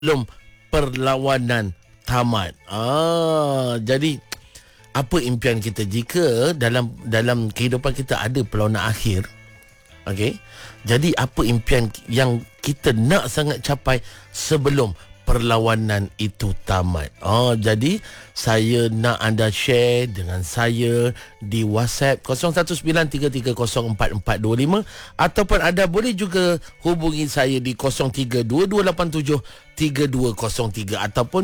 sebelum perlawanan tamat. Jadi apa impian kita jika dalam kehidupan kita ada perlawanan akhir? Okey. Jadi apa impian yang kita nak sangat capai sebelum perlawanan itu tamat? Jadi saya nak anda share dengan saya di WhatsApp 0193304425 ataupun anda boleh juga hubungi saya di 0322873203 ataupun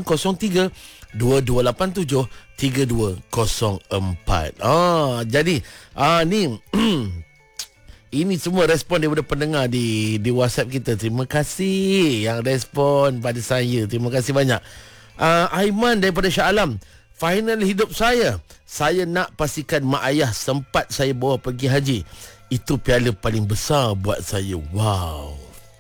0322873204. Jadi ni ini semua respon daripada pendengar di WhatsApp kita. Terima kasih yang respon pada saya. Terima kasih banyak. Aiman daripada Shah Alam. Final hidup saya nak pastikan mak ayah sempat saya bawa pergi haji. Itu piala paling besar buat saya. Wow.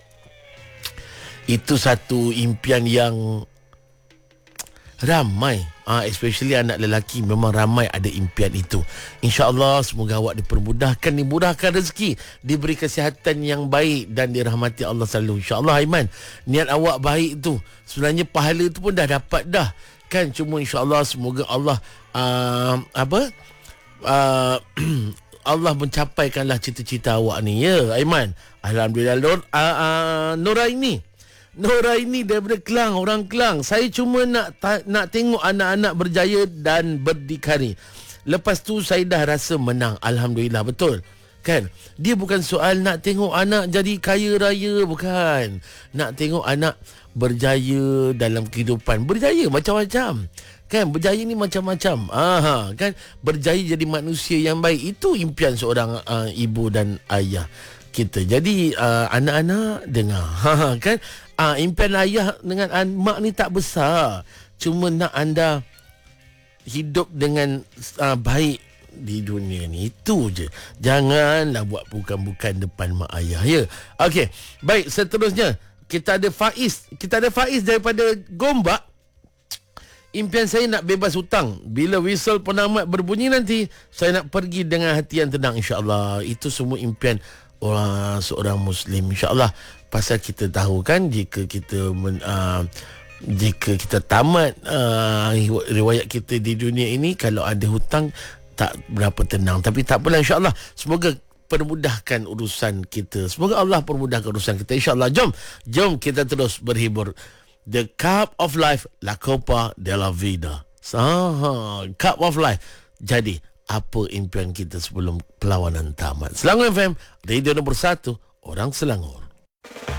Itu satu impian yang ramai, especially anak lelaki, memang ramai ada impian itu. InsyaAllah semoga awak dimudahkan rezeki, diberi kesihatan yang baik dan dirahmati Allah selalu. InsyaAllah Aiman, niat awak baik tu, sebenarnya pahala tu pun dah dapat dah kan. Cuma insyaAllah semoga Allah Allah mencapaikanlah cita-cita awak ni ya Aiman. Alhamdulillah. Noraini daripada Kelang, orang Kelang. Saya cuma nak tengok anak-anak berjaya dan berdikari. Lepas tu saya dah rasa menang. Alhamdulillah, betul. Kan? Dia bukan soal nak tengok anak jadi kaya raya, bukan. Nak tengok anak berjaya dalam kehidupan. Berjaya macam-macam. Kan? Berjaya ni macam-macam. Kan? Berjaya jadi manusia yang baik. Itu impian seorang ibu dan ayah kita. Jadi anak-anak dengar kan, impian ayah dengan mak ni tak besar, cuma nak anda hidup dengan baik di dunia ni, itu je. Janganlah buat bukan-bukan depan mak ayah ya. Okey, baik, seterusnya kita ada Faiz daripada Gombak. Impian saya nak bebas hutang. Bila whistle penamat berbunyi nanti, saya nak pergi dengan hati yang tenang, insya-Allah. Itu semua impian seorang Muslim, insya-Allah. Pasal kita tahu kan, jika kita tamat riwayat kita di dunia ini, kalau ada hutang tak berapa tenang. Tapi tak apalah, insya-Allah. Semoga permudahkan urusan kita. Semoga Allah permudahkan urusan kita, insya-Allah. Jom kita terus berhibur. The Cup of Life, La Copa de la Vida. Cup of Life. Jadi apa impian kita sebelum perlawanan tamat? Selangor FM, radio nombor 1, orang Selangor.